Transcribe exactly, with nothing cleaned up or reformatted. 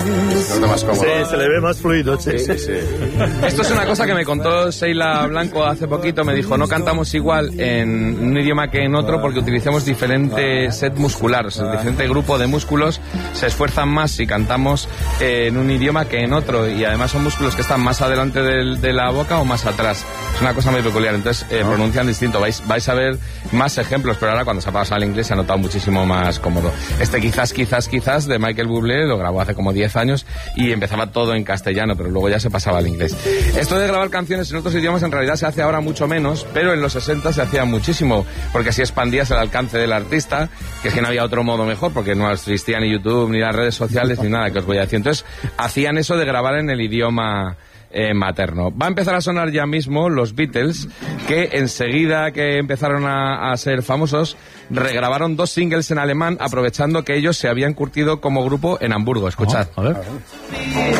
No más cómodo. Sí, se le ve más fluido, sí. Sí, sí. Esto es una cosa que me contó Sheila Blanco hace poquito. Me dijo, no cantamos igual en un idioma que en otro porque utilizamos diferente set muscular, o sea, diferente grupo de músculos se esfuerzan más si cantamos en un idioma que en otro, y además son músculos que están más adelante de, de la boca o más atrás. Es una cosa muy peculiar, entonces eh, pronuncian distinto. Vais, vais a ver más ejemplos, pero ahora cuando se ha pasado al inglés se ha notado muchísimo más cómodo. Este quizás, quizás, quizás de Michael Bublé lo grabó hace como diez años y empezaba todo en castellano, pero luego ya se pasaba al inglés. Esto de grabar canciones en otros idiomas en realidad se hace ahora mucho menos, pero en los sesenta se hacía muchísimo, porque así expandías el alcance del artista, que es que no había otro modo mejor, porque no existía ni YouTube, ni las redes sociales, ni nada que os voy a decir. Entonces, hacían eso de grabar en el idioma eh, materno. Va a empezar a sonar ya mismo los Beatles, que enseguida que empezaron a, a ser famosos, regrabaron dos singles en alemán, aprovechando que ellos se habían curtido como grupo en Hamburgo. Escuchad. Oh, a ver.